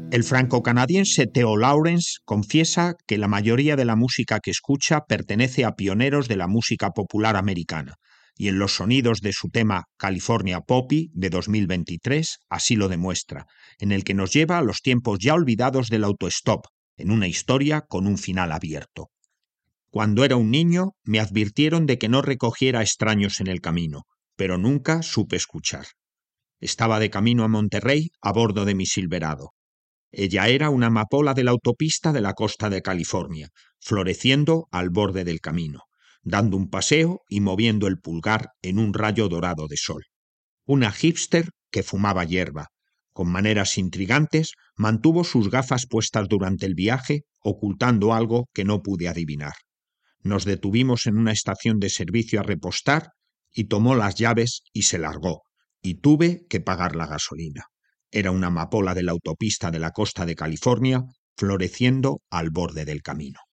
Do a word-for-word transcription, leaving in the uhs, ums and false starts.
El franco-canadiense Theo Lawrence confiesa que la mayoría de la música que escucha pertenece a pioneros de la música popular americana, y en los sonidos de su tema California Poppy de dos mil veintitrés así lo demuestra, en el que nos lleva a los tiempos ya olvidados del autostop, en una historia con un final abierto. Cuando era un niño me advirtieron de que no recogiera extraños en el camino, pero nunca supe escuchar. Estaba de camino a Monterrey a bordo de mi Silverado. Ella era una amapola de la autopista de la costa de California, floreciendo al borde del camino, dando un paseo y moviendo el pulgar en un rayo dorado de sol. Una hipster que fumaba hierba. Con maneras intrigantes, mantuvo sus gafas puestas durante el viaje, ocultando algo que no pude adivinar. Nos detuvimos en una estación de servicio a repostar y tomó las llaves y se largó, y tuve que pagar la gasolina. Era una amapola de la autopista de la costa de California, floreciendo al borde del camino.